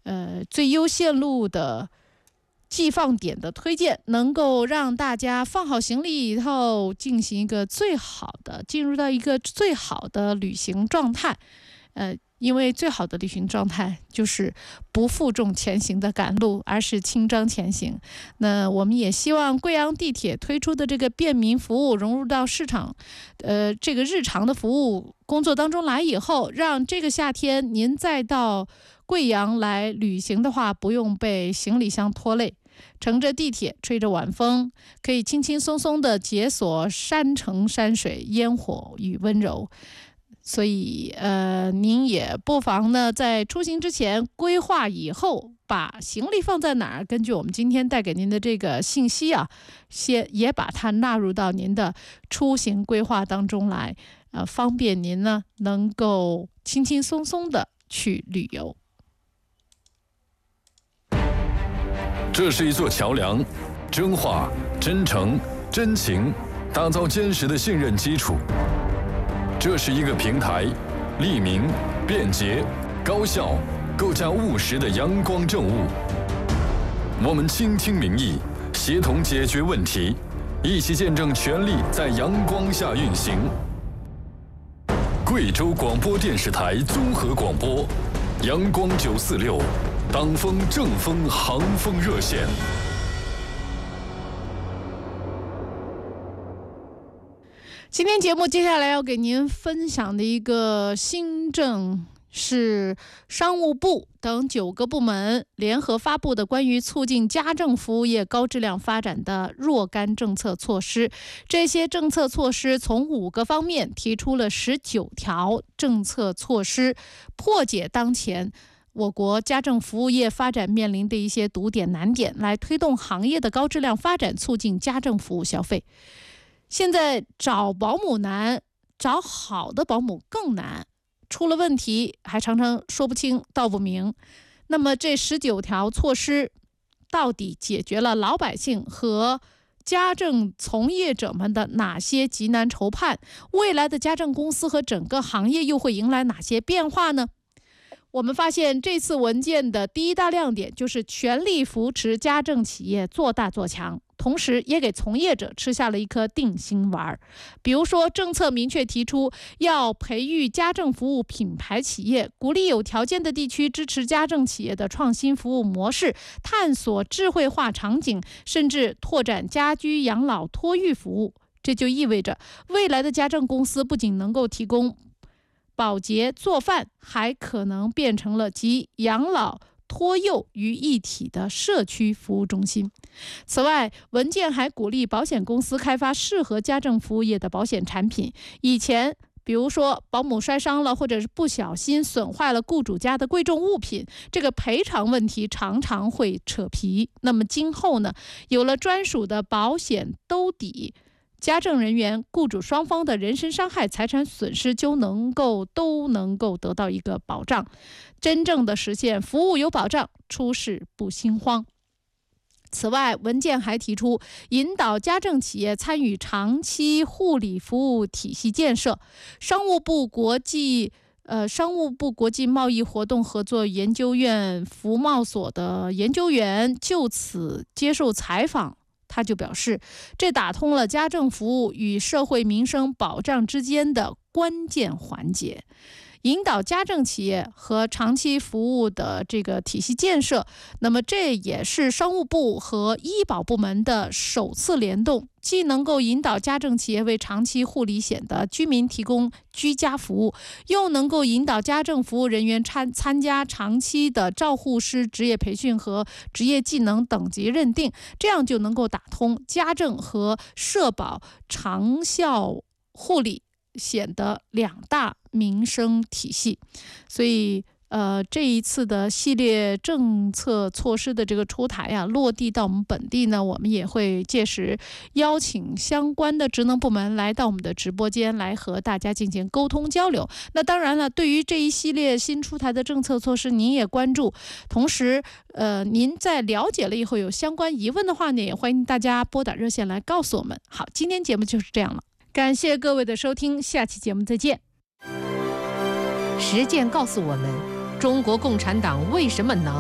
最优线路的寄放点的推荐，能够让大家放好行李以后进入到一个最好的旅行状态。因为最好的旅行状态就是不负重前行的赶路，而是轻装前行。那我们也希望贵阳地铁推出的这个便民服务融入到市场，这个日常的服务工作当中来以后，让这个夏天您再到贵阳来旅行的话，不用被行李箱拖累。乘着地铁，吹着晚风，可以轻轻松松地解锁山城山水、烟火与温柔。所以您也不妨呢，在出行之前规划以后，把行李放在哪儿，根据我们今天带给您的这个信息啊，也把它纳入到您的出行规划当中来，方便您呢能够轻轻松松的去旅游。 这是一座桥梁，真话、真诚、真情，打造坚实的信任基础。这是一个平台，利民、便捷、高效，构架务实的阳光政务。我们倾听民意，协同解决问题，一起见证权力在阳光下运行。贵州广播电视台综合广播，阳光946，党风正风航风热线。 今天节目接下来要给您分享的一个新政是商务部等9个部门联合发布的关于促进家政服务业高质量发展的若干政策措施。这些政策措施从5个方面提出了19条政策措施，破解当前我国家政服务业发展面临的一些堵点难点，来推动行业的高质量发展，促进家政服务消费。现在找保姆难，找好的保姆更难，出了问题还常常说不清道不明。那么这19条措施到底解决了老百姓和家政从业者们的哪些急难愁盼？未来的家政公司和整个行业又会迎来哪些变化呢？我们发现这次文件的第一大亮点就是全力扶持家政企业做大做强，同时也给从业者吃下了一颗定心丸。比如说，政策明确提出要培育家政服务品牌企业，鼓励有条件的地区支持家政企业的创新服务模式，探索智慧化场景，甚至拓展家居养老托育服务。这就意味着未来的家政公司不仅能够提供保洁做饭，还可能变成了集养老托幼于一体的社区服务中心。此外，文件还鼓励保险公司开发适合家政服务业的保险产品。以前比如说保姆摔伤了，或者是不小心损坏了雇主家的贵重物品，这个赔偿问题常常会扯皮。那么今后呢，有了专属的保险兜底，家政人员、雇主双方的人身伤害、财产损失都能够得到一个保障，真正的实现服务有保障，出事不心慌。此外，文件还提出引导家政企业参与长期护理服务体系建设。商务部国际贸易活动合作研究院服贸所的研究员就此接受采访，他就表示，这打通了家政服务与社会民生保障之间的关键环节，引导家政企业和长期服务的这个体系建设。那么这也是商务部和医保部门的首次联动，既能够引导家政企业为长期护理险的居民提供居家服务，又能够引导家政服务人员参加长期的照护师职业培训和职业技能等级认定，这样就能够打通家政和社保长效护理险的2大民生体系。所以这一次的系列政策措施的这个出台啊，落地到我们本地呢，我们也会届时邀请相关的职能部门来到我们的直播间来和大家进行沟通交流。那当然了，对于这一系列新出台的政策措施，您也关注，同时您在了解了以后有相关疑问的话呢，也欢迎大家拨打热线来告诉我们。好，今天节目就是这样了，感谢各位的收听，下期节目再见。 实践告诉我们，中国共产党为什么能